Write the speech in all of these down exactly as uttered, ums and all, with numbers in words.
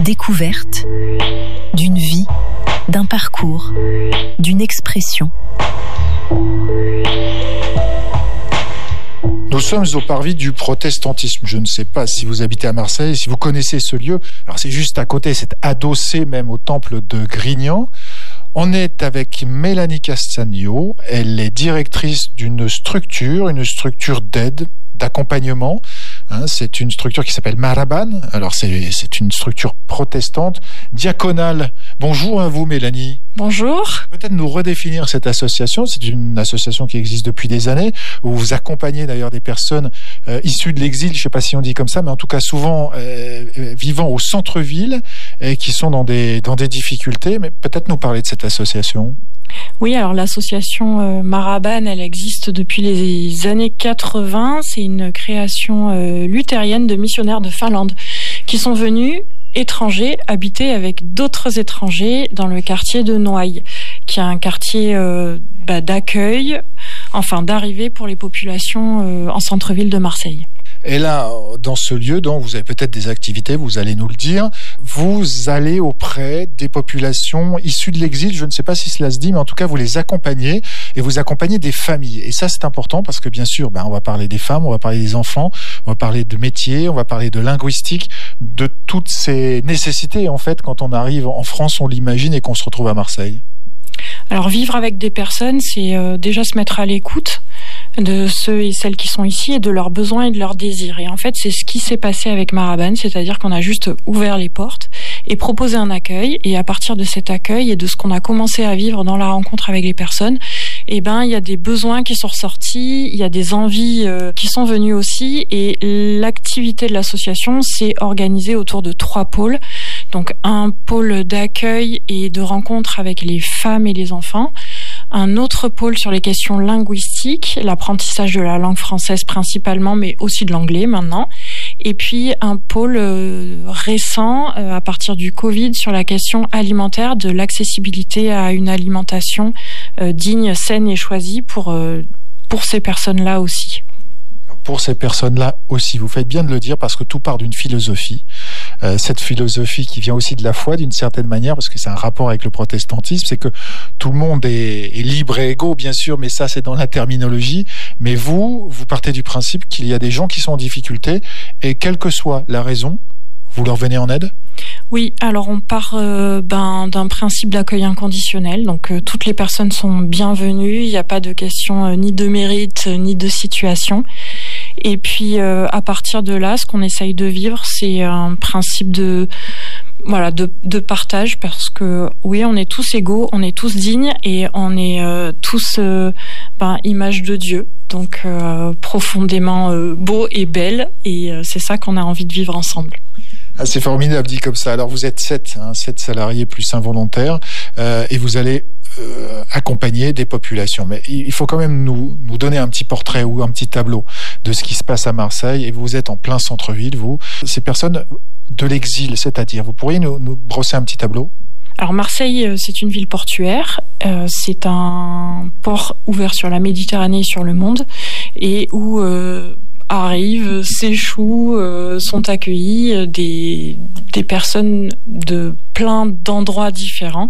découverte d'une vie, d'un parcours, d'une expression. Nous sommes au parvis du protestantisme. Je ne sais pas si vous habitez à Marseille, si vous connaissez ce lieu. Alors c'est juste à côté, c'est adossé même au temple de Grignan. On est avec Mélanie Castagno. Elle est directrice d'une structure, une structure d'aide, d'accompagnement. Hein, c'est une structure qui s'appelle Maraban. Alors c'est, c'est une structure protestante, diaconale. Bonjour à vous Mélanie. Bonjour. Peut-être nous redéfinir cette association. C'est une association qui existe depuis des années, où vous accompagnez d'ailleurs des personnes euh, issues de l'exil, je ne sais pas si on dit comme ça, mais en tout cas souvent euh, vivant au centre-ville et qui sont dans des, dans des difficultés. Mais peut-être nous parler de cette association. Oui, alors l'association euh, Maraban, elle existe depuis les années quatre-vingts. C'est une création euh, luthérienne de missionnaires de Finlande qui sont venus étrangers habiter avec d'autres étrangers dans le quartier de Noailles, qui est un quartier euh, bah, d'accueil, enfin d'arrivée pour les populations euh, en centre-ville de Marseille. Et là, dans ce lieu, donc, vous avez peut-être des activités, vous allez nous le dire. Vous allez auprès des populations issues de l'exil, je ne sais pas si cela se dit, mais en tout cas, vous les accompagnez et vous accompagnez des familles. Et ça, c'est important parce que, bien sûr, ben, on va parler des femmes, on va parler des enfants, on va parler de métiers, on va parler de linguistique, de toutes ces nécessités, en fait, quand on arrive en France, on l'imagine, et qu'on se retrouve à Marseille. Alors, vivre avec des personnes, c'est euh, déjà se mettre à l'écoute de ceux et celles qui sont ici et de leurs besoins et de leurs désirs. Et en fait, c'est ce qui s'est passé avec Maraban, c'est-à-dire qu'on a juste ouvert les portes et proposé un accueil. Et à partir de cet accueil et de ce qu'on a commencé à vivre dans la rencontre avec les personnes, eh ben, il y a des besoins qui sont ressortis, il y a des envies euh, qui sont venues aussi. Et l'activité de l'association s'est organisée autour de trois pôles. Donc, un pôle d'accueil et de rencontre avec les femmes et les enfants. Un autre pôle sur les questions linguistiques, l'apprentissage de la langue française principalement, mais aussi de l'anglais maintenant. Et puis un pôle euh, récent, euh, à partir du Covid, sur la question alimentaire, de l'accessibilité à une alimentation euh, digne, saine et choisie pour, euh, pour ces personnes-là aussi. Pour ces personnes-là aussi, vous faites bien de le dire parce que tout part d'une philosophie. Euh, cette philosophie qui vient aussi de la foi d'une certaine manière, parce que c'est un rapport avec le protestantisme, c'est que tout le monde est, est libre et égaux, bien sûr, mais ça c'est dans la terminologie. Mais vous, vous partez du principe qu'il y a des gens qui sont en difficulté et quelle que soit la raison, vous leur venez en aide ? Oui, alors on part euh, ben, d'un principe d'accueil inconditionnel, donc euh, toutes les personnes sont bienvenues, il n'y a pas de question euh, ni de mérite euh, ni de situation. Et puis euh, à partir de là, ce qu'on essaye de vivre, c'est un principe de voilà de, de partage, parce que oui, on est tous égaux, on est tous dignes et on est euh, tous euh, ben, image de Dieu, donc euh, profondément euh, beau et belle, et euh, c'est ça qu'on a envie de vivre ensemble. Ah, c'est formidable dit comme ça. Alors vous êtes sept, hein, sept salariés plus un volontaire, euh, et vous allez euh, accompagner des populations. Mais il faut quand même nous, nous donner un petit portrait ou un petit tableau de ce qui se passe à Marseille. Et vous êtes en plein centre-ville, vous. Ces personnes de l'exil, c'est-à-dire, vous pourriez nous, nous brosser un petit tableau ? Alors Marseille, c'est une ville portuaire. Euh, c'est un port ouvert sur la Méditerranée et sur le monde, et où euh, arrivent, s'échouent, euh, sont accueillis des, des personnes de plein d'endroits différents.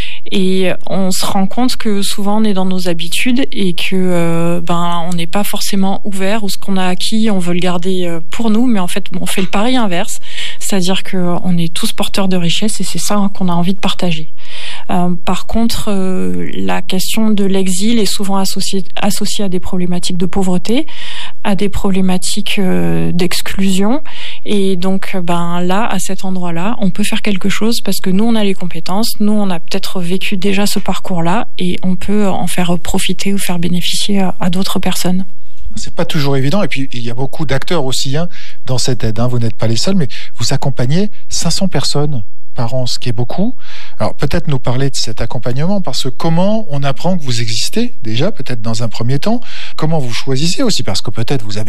Et on se rend compte que souvent on est dans nos habitudes et que euh, ben on n'est pas forcément ouvert, ou ce qu'on a acquis on veut le garder pour nous, mais en fait on fait le pari inverse, c'est-à-dire que on est tous porteurs de richesse et c'est ça hein, qu'on a envie de partager. Euh, par contre, euh, la question de l'exil est souvent associée, associée à des problématiques de pauvreté, à des problématiques euh, d'exclusion. Et donc, ben là, à cet endroit-là, on peut faire quelque chose parce que nous, on a les compétences, nous, on a peut-être vécu déjà ce parcours-là et on peut en faire profiter ou faire bénéficier à, à d'autres personnes. C'est pas toujours évident. Et puis, il y a beaucoup d'acteurs aussi hein, dans cette aide. Hein. Vous n'êtes pas les seuls, mais vous accompagnez cinq cents personnes par an, ce qui est beaucoup. Alors, peut-être nous parler de cet accompagnement, parce que comment on apprend que vous existez, déjà, peut-être dans un premier temps, comment vous choisissez aussi, parce que peut-être vous avez